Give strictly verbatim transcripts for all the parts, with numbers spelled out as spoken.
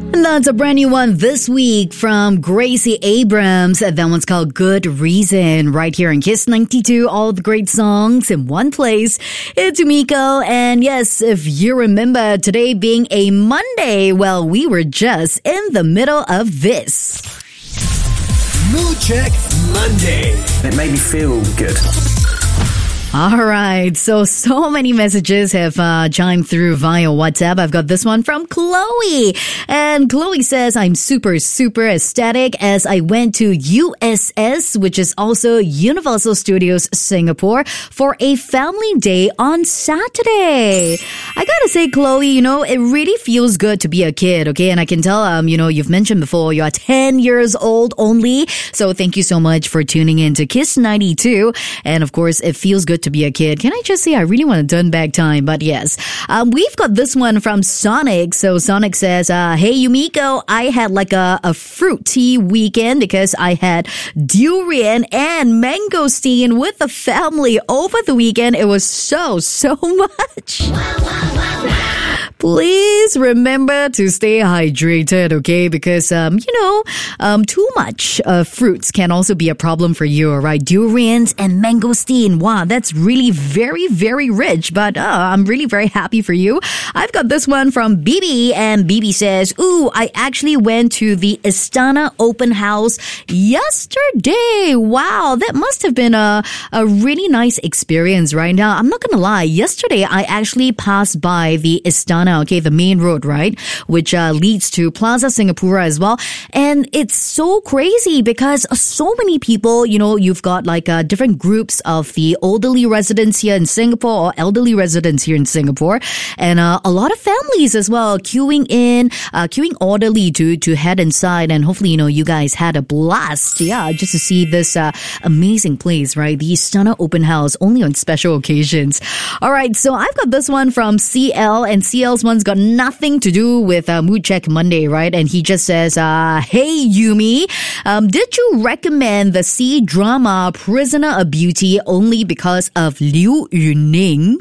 And that's a brand new one this week from Gracie Abrams. That one's called Good Reason. Right here in Kiss ninety-two, all the great songs in one place. It's Umiko. And yes, if you remember today being a Monday, well, we were just in the middle of this. Mood Check Monday. It made me feel good. All right. So, so many messages have uh, chimed through via WhatsApp. I've got this one from Chloe. And Chloe says, I'm super, super ecstatic as I went to U S S, which is also Universal Studios Singapore, for a family day on Saturday. I gotta say, Chloe, you know, it really feels good to be a kid, okay? And I can tell, um, you know, you've mentioned before, you're ten years old only. So thank you so much for tuning in to Kiss ninety-two. And of course, it feels good to be a kid. Can I just say I really want to turn back time? But yes, um, we've got this one from Sonic. So Sonic says, uh, hey, Umiko, I had like a, a fruity weekend because I had durian and mangosteen with the family over the weekend. It was so, so much. Please remember to stay hydrated, okay? Because, um, you know, um, too much uh, fruits can also be a problem for you, all right? Durians and mangosteen. Wow, that's really very, very rich. But uh, I'm really very happy for you. I've got this one from Bibi, and Bibi says, ooh, I actually went to the Istana open house yesterday. Wow, that must have been a, a really nice experience right now. I'm not gonna lie. Yesterday, I actually passed by the Istana, okay, the main road, right, which uh, leads to Plaza Singapura as well. And it's so crazy because so many people, you know, you've got like uh, different groups of the elderly residents here in Singapore or elderly residents here in Singapore, and uh, a lot of families as well queuing in, uh, queuing orderly to to head inside. And hopefully, you know, you guys had a blast, yeah, just to see this uh, amazing place, right? The Istana open house only on special occasions. All right, so I've got this one from C L, and C L's one's got nothing to do with uh, Mood Check Monday, right? And he just says, uh, hey, Yumi, um, did you recommend the C drama Prisoner of Beauty only because of Liu Yuning?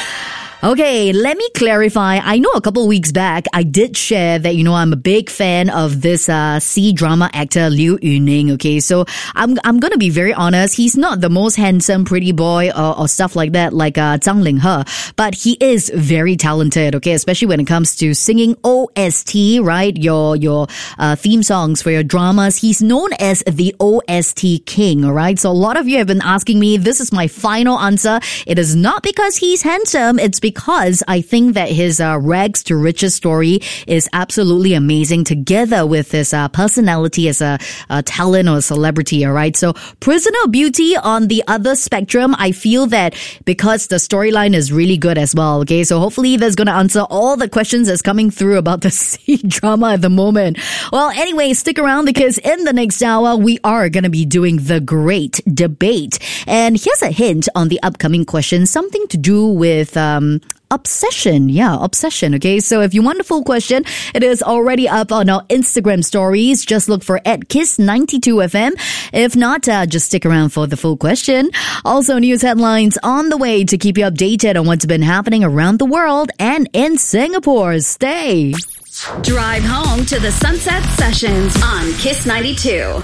Okay, let me clarify. I know a couple weeks back, I did share that, you know, I'm a big fan of this uh, C-drama actor, Liu Yuning, okay? So I'm I'm going to be very honest. He's not the most handsome, pretty boy or, or stuff like that, like uh, Zhang Linghe, but he is very talented, okay? Especially when it comes to singing O S T, right? Your, your uh, theme songs for your dramas. He's known as the O S T king, all right? So a lot of you have been asking me, this is my final answer. It is not because he's handsome. It's because I think that his uh, rags to riches story is absolutely amazing, together with his uh, personality as a, a talent or a celebrity, all right? So Prisoner of Beauty on the other spectrum, I feel that because the storyline is really good as well, okay? So hopefully that's going to answer all the questions that's coming through about the C drama at the moment. Well, anyway, stick around because in the next hour, we are going to be doing the great debate. And here's a hint on the upcoming question, something to do with um, obsession. Yeah, obsession. Okay, so if you want the full question, it is already up on our Instagram stories. Just look for at Kiss ninety-two F M. If not, uh, just stick around for the full question. Also, news headlines on the way to keep you updated on what's been happening around the world and in Singapore. Stay. Drive home to the Sunset Sessions on Kiss ninety-two.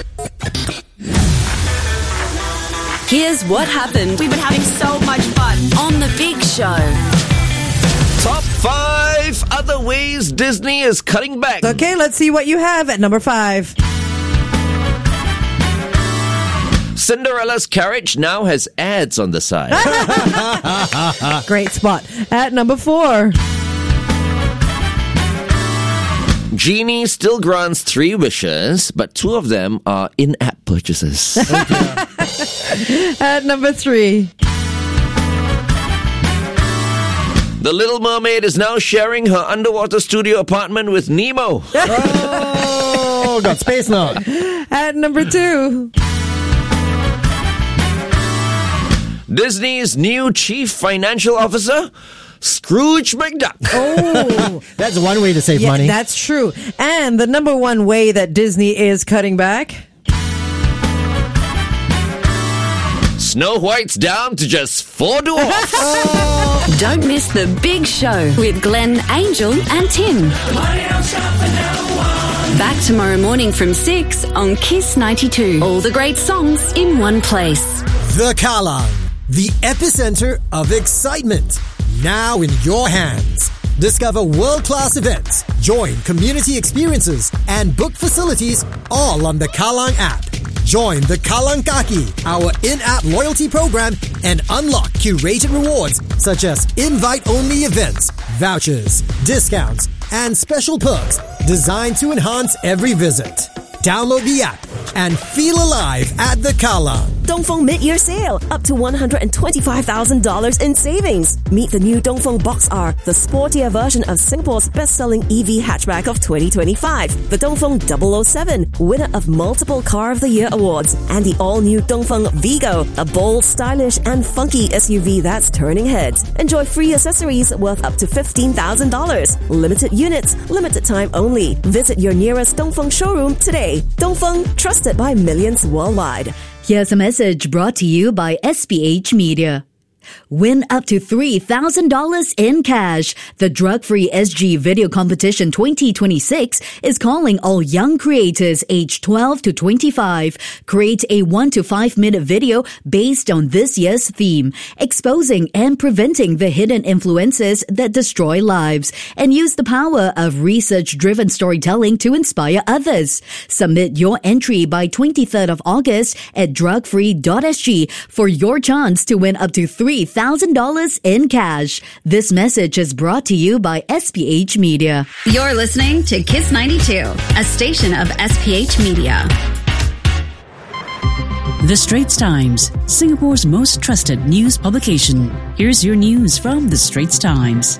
Here's what happened. We've been having so much fun on The Big Show. Top five other ways Disney is cutting back. Okay, let's see what you have at number five. Cinderella's carriage now has ads on the side. Great spot. At number four. Genie still grants three wishes, but two of them are in-app purchases. At number three. The Little Mermaid is now sharing her underwater studio apartment with Nemo. Oh, got space now. At number two. Disney's new chief financial officer, Scrooge McDuck. Oh, that's one way to save yeah, money. That's true. And the number one way that Disney is cutting back. Snow White's down to just four dwarfs. Don't miss the big show with Glenn, Angel, and Tim. Back tomorrow morning from six on Kiss ninety-two. All the great songs in one place. The Kallang, the epicenter of excitement. Now in your hands. Discover world-class events, join community experiences, and book facilities all on the Kallang app. Join the Kallang Kaki, our in-app loyalty program, and unlock curated rewards such as invite-only events, vouchers, discounts, and special perks designed to enhance every visit. Download the app and feel alive at the Kallang. Dongfeng mid-year sale, up to one hundred twenty-five thousand dollars in savings. Meet the new Dongfeng Box R, the sportier version of Singapore's best-selling E V hatchback of twenty twenty-five. The Dongfeng double oh seven, winner of multiple Car of the Year awards. And the all-new Dongfeng Vigo, a bold, stylish, and funky S U V that's turning heads. Enjoy free accessories worth up to fifteen thousand dollars. Limited units, limited time only. Visit your nearest Dongfeng showroom today. Dongfeng, trusted by millions worldwide. Here's a message brought to you by S P H Media. Win up to three thousand dollars in cash. The Drug-Free S G Video Competition twenty twenty-six is calling all young creators aged twelve to twenty-five. Create a one to five minute video based on this year's theme, exposing and preventing the hidden influences that destroy lives, and use the power of research-driven storytelling to inspire others. Submit your entry by twenty-third of August at drug free dot s g for your chance to win up to three thousand dollars in cash. This message is brought to you by S P H Media. You're listening to Kiss ninety-two, a station of S P H Media. The Straits Times, Singapore's most trusted news publication. Here's your news from The Straits Times.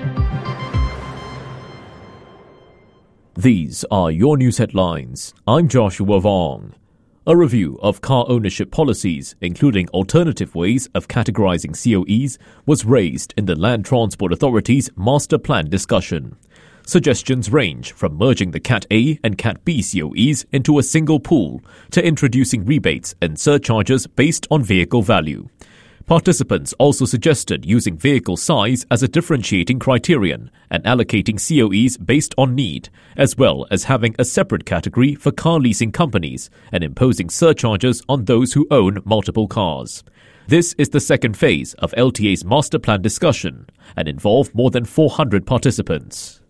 These are your news headlines. I'm Joshua Vong. A review of car ownership policies, including alternative ways of categorizing C O Es, was raised in the Land Transport Authority's master plan discussion. Suggestions range from merging the Cat A and Cat B C O Es into a single pool to introducing rebates and surcharges based on vehicle value. Participants also suggested using vehicle size as a differentiating criterion and allocating C O Es based on need, as well as having a separate category for car leasing companies and imposing surcharges on those who own multiple cars. This is the second phase of L T A's master plan discussion and involved more than four hundred participants.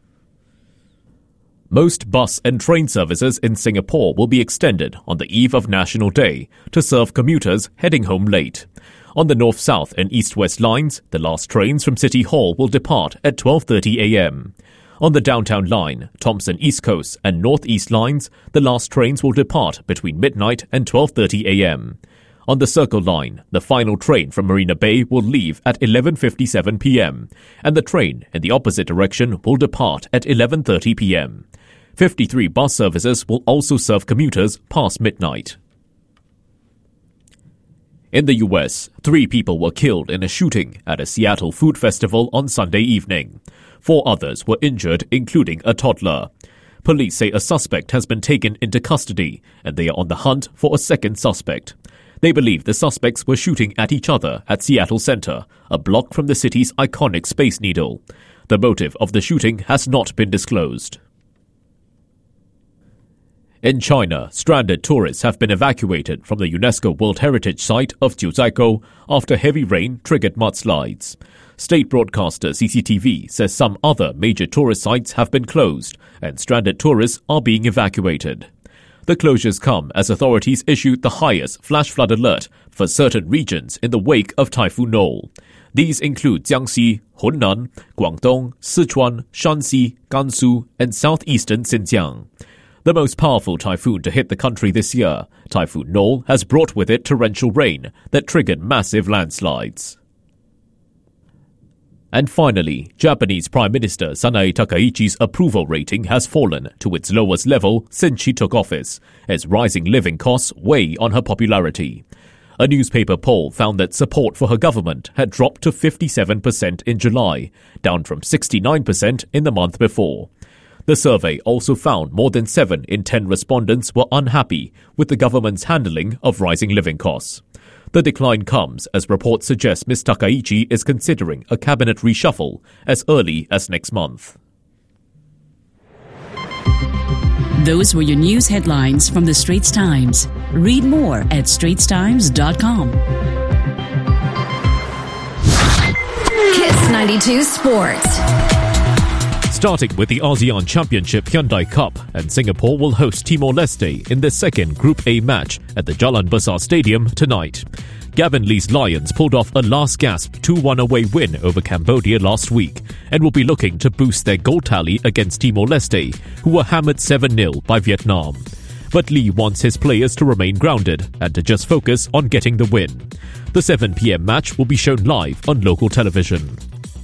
Most bus and train services in Singapore will be extended on the eve of National Day to serve commuters heading home late. On the north-south and east-west lines, the last trains from City Hall will depart at twelve thirty a.m. On the downtown line, Thomson East Coast and north-east lines, the last trains will depart between midnight and twelve thirty a.m. On the Circle line, the final train from Marina Bay will leave at eleven fifty-seven p.m. and the train in the opposite direction will depart at eleven thirty p.m. fifty-three bus services will also serve commuters past midnight. In the U S, three people were killed in a shooting at a Seattle food festival on Sunday evening. Four others were injured, including a toddler. Police say a suspect has been taken into custody and they are on the hunt for a second suspect. They believe the suspects were shooting at each other at Seattle Center, a block from the city's iconic Space Needle. The motive of the shooting has not been disclosed. In China, stranded tourists have been evacuated from the UNESCO World Heritage Site of Jiuzhaigou after heavy rain triggered mudslides. State broadcaster C C T V says some other major tourist sites have been closed and stranded tourists are being evacuated. The closures come as authorities issued the highest flash flood alert for certain regions in the wake of Typhoon Noel. These include Jiangxi, Hunan, Guangdong, Sichuan, Shanxi, Gansu, and southeastern Xinjiang. The most powerful typhoon to hit the country this year, Typhoon Noel has brought with it torrential rain that triggered massive landslides. And finally, Japanese Prime Minister Sanae Takaichi's approval rating has fallen to its lowest level since she took office, as rising living costs weigh on her popularity. A newspaper poll found that support for her government had dropped to fifty-seven percent in July, down from sixty-nine percent in the month before. The survey also found more than seven in ten respondents were unhappy with the government's handling of rising living costs. The decline comes as reports suggest Miz Takaichi is considering a cabinet reshuffle as early as next month. Those were your news headlines from the Straits Times. Read more at straits times dot com. Kiss ninety-two Sports. Starting with the ASEAN Championship Hyundai Cup, and Singapore will host Timor-Leste in their second Group A match at the Jalan Besar Stadium tonight. Gavin Lee's Lions pulled off a last-gasp two one away win over Cambodia last week and will be looking to boost their goal tally against Timor-Leste, who were hammered seven nil by Vietnam. But Lee wants his players to remain grounded and to just focus on getting the win. The seven p.m. match will be shown live on local television.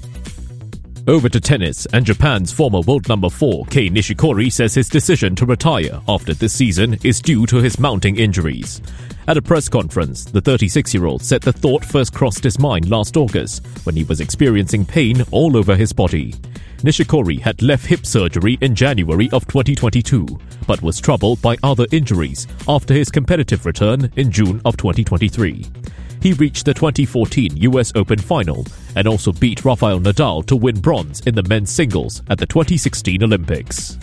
Over to tennis, and Japan's former world number four, Kei Nishikori, says his decision to retire after this season is due to his mounting injuries. At a press conference, the thirty-six-year-old said the thought first crossed his mind last August when he was experiencing pain all over his body. Nishikori had left hip surgery in January of twenty twenty-two, but was troubled by other injuries after his competitive return in June of twenty twenty-three. He reached the twenty fourteen U S Open final and also beat Rafael Nadal to win bronze in the men's singles at the twenty sixteen Olympics.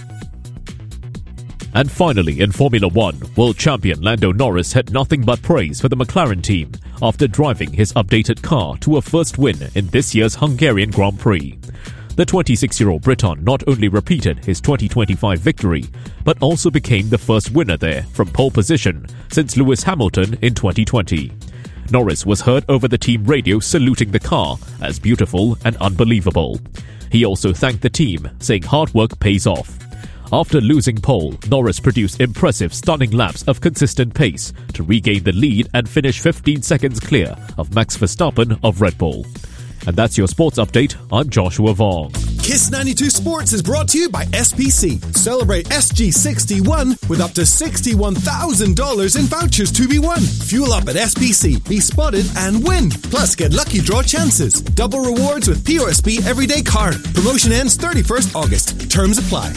And finally, in Formula One, world champion Lando Norris had nothing but praise for the McLaren team after driving his updated car to a first win in this year's Hungarian Grand Prix. The twenty-six-year-old Briton not only repeated his twenty twenty-five victory, but also became the first winner there from pole position since Lewis Hamilton in twenty twenty. Norris was heard over the team radio saluting the car as beautiful and unbelievable. He also thanked the team, saying hard work pays off. After losing pole, Norris produced impressive stunning laps of consistent pace to regain the lead and finish fifteen seconds clear of Max Verstappen of Red Bull. And that's your sports update. I'm Joshua Vong. Kiss ninety-two Sports is brought to you by S P C. Celebrate S G sixty-one with up to sixty-one thousand dollars in vouchers to be won. Fuel up at S P C, be spotted and win. Plus get lucky draw chances. Double rewards with P O S B Everyday Card. Promotion ends thirty-first August. Terms apply.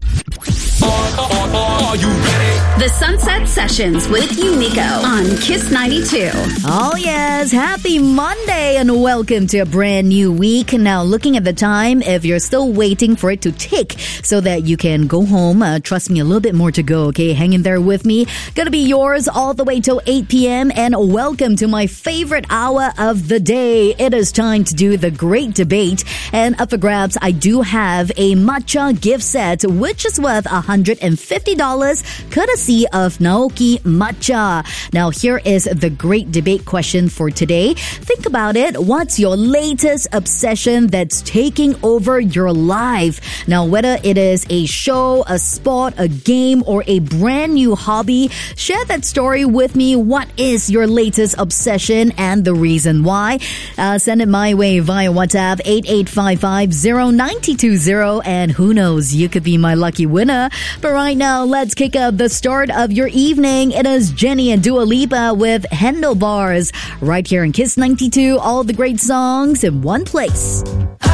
Are you ready? The Sunset Sessions with Unico on Kiss ninety-two. Oh yes, happy Monday and welcome to a brand new week. Now looking at the time, if you're still waiting for it to tick so that you can go home, uh, trust me, a little bit more to go, okay? Hang in there with me. Gonna be yours all the way till eight p.m. and welcome to my favorite hour of the day. It is time to do the great debate, and up for grabs, I do have a matcha gift set which is worth one hundred fifty dollars courtesy of Naoki Matcha. Now here is the great debate question for today. Think about it. What's your latest obsession that's taking over your life? Now whether it is a show, a sport, a game, or a brand new hobby, share that story with me. What is your latest obsession and the reason why? Uh, send it my way via WhatsApp eight eight five five zero nine two zero, and who knows, you could be my lucky winner. But right now, let's kick up the start of your evening. It is Jenny and Dua Lipa with Handlebars right here in Kiss ninety-two. All the great songs in one place.